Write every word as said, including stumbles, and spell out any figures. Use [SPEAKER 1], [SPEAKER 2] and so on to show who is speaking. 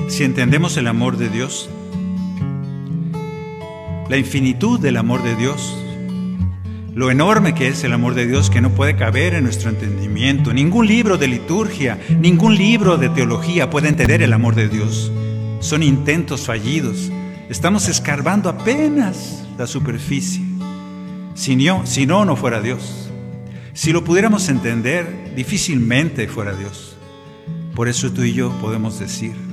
[SPEAKER 1] Si entendemos el amor de Dios, la infinitud del amor de Dios, lo enorme que es el amor de Dios, que no puede caber en nuestro entendimiento. Ningún libro de liturgia, ningún libro de teología puede entender el amor de Dios. Son intentos fallidos. Estamos escarbando apenas la superficie. Si no, si no, no fuera Dios. Si lo pudiéramos entender, difícilmente fuera Dios. Por eso tú y yo podemos decir: